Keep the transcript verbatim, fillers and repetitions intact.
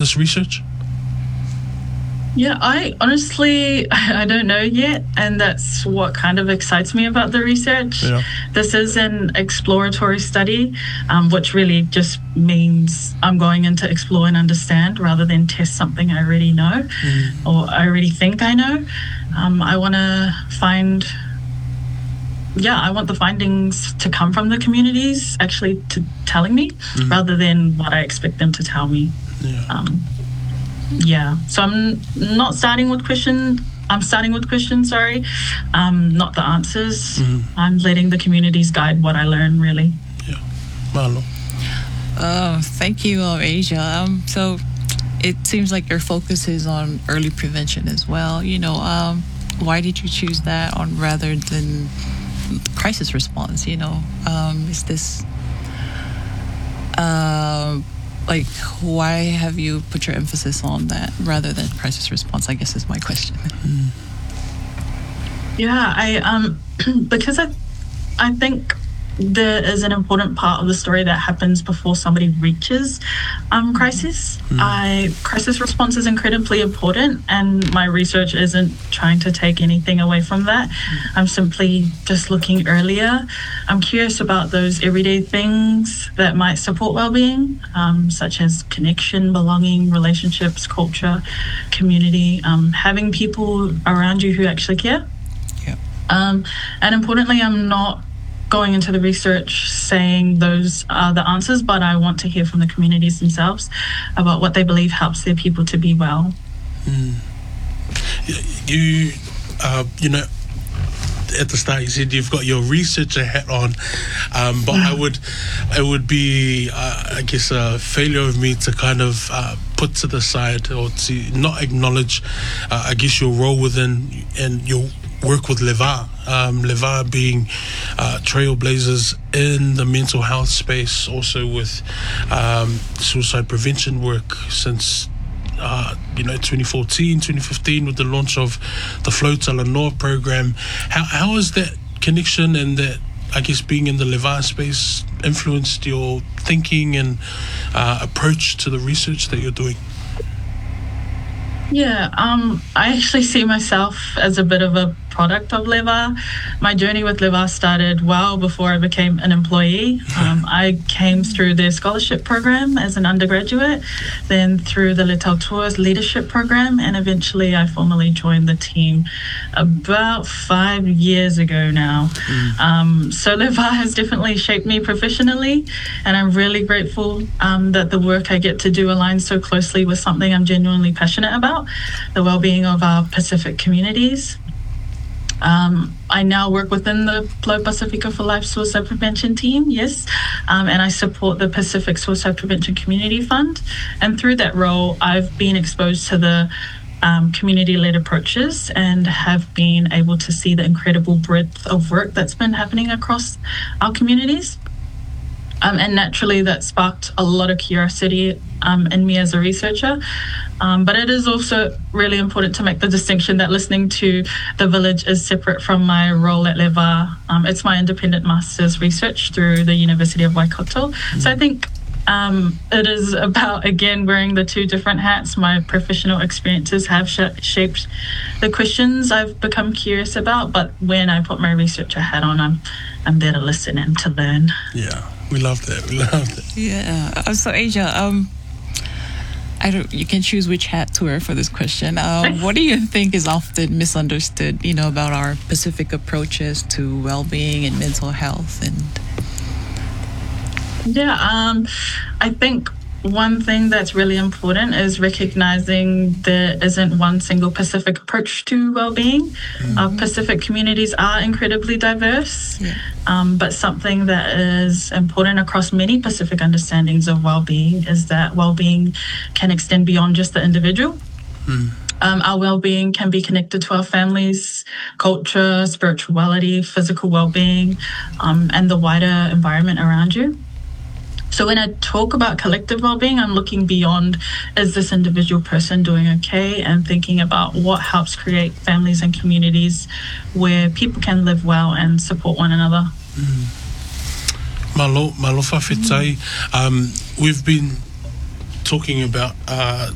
this research? Yeah, I honestly, I don't know yet. And that's what kind of excites me about the research. Yeah. This is an exploratory study, um, which really just means I'm going in to explore and understand rather than test something I already know mm. or I already think I know. Um, I want to find, yeah, I want the findings to come from the communities actually to telling me mm. rather than what I expect them to tell me. Yeah. Um, Yeah, so I'm not starting with question. I'm starting with questions, sorry, um, not the answers. Mm. I'm letting the communities guide what I learn, really. Yeah. Marlo. Uh, thank you, Asia. Um, so it seems like your focus is on early prevention as well. You know, um, why did you choose that on rather than crisis response? You know, um, is this... Uh, Like, why have you put your emphasis on that rather than crisis response, I guess is my question. Mm. Yeah, I um because I I think there is an important part of the story that happens before somebody reaches um, crisis. Mm. I, crisis response is incredibly important, and my research isn't trying to take anything away from that. Mm. I'm simply just looking earlier. I'm curious about those everyday things that might support well-being, um, such as connection, belonging, relationships, culture, community, um, having people around you who actually care. Yeah. Um, and importantly, I'm not going into the research saying those are the answers, but I want to hear from the communities themselves about what they believe helps their people to be well. Mm. You, uh, you know, at the start you said you've got your researcher hat on, um, but I would, it would be, uh, I guess, a failure of me to kind of uh, put to the side or to not acknowledge, uh, I guess, your role within and your work with Levar. Um, Levar being uh, trailblazers in the mental health space, also with um, suicide prevention work since uh, you know twenty fourteen, twenty fifteen with the launch of the Flow Talanoa program. How how has that connection and that, I guess, being in the Levar space influenced your thinking and uh, approach to the research that you're doing? Yeah, um, I actually see myself as a bit of a product of Levar. My journey with Levar started well before I became an employee. Um, I came through their scholarship program as an undergraduate, then through the Le Tautoa's leadership program, and eventually I formally joined the team about five years ago now. Mm. Um, so Levar has definitely shaped me professionally, and I'm really grateful um, that the work I get to do aligns so closely with something I'm genuinely passionate about, the well-being of our Pacific communities. Um, I now work within the Flow Pacifica for Life Suicide Prevention team, yes, um, and I support the Pacific Suicide Prevention Community Fund. And through that role, I've been exposed to the um, community-led approaches and have been able to see the incredible breadth of work that's been happening across our communities. Um, and naturally, that sparked a lot of curiosity um, in me as a researcher. Um, but it is also really important to make the distinction that listening to the village is separate from my role at Levar. Um, it's my independent master's research through the University of Waikato. Mm. So I think um, it is about, again, wearing the two different hats. My professional experiences have sh- shaped the questions I've become curious about. But when I put my researcher hat on, I'm, I'm there to listen and to learn. Yeah. We love that. We love that. Yeah. Uh, so, Asia, um, I don't. You can choose which hat to wear for this question. Um, what do you think is often misunderstood, you know, about our Pacific approaches to well-being and mental health? And yeah, um, I think one thing that's really important is recognizing there isn't one single Pacific approach to well-being. Mm-hmm. Our Pacific communities are incredibly diverse, yeah. um, but something that is important across many Pacific understandings of well-being is that well-being can extend beyond just the individual. Mm. Um, our well-being can be connected to our families, culture, spirituality, physical well-being, um, and the wider environment around you. So when I talk about collective well-being, I'm looking beyond, is this individual person doing okay, and thinking about what helps create families and communities where people can live well and support one another. Mm. Malo, malofa fetai. Um, we've been talking about uh,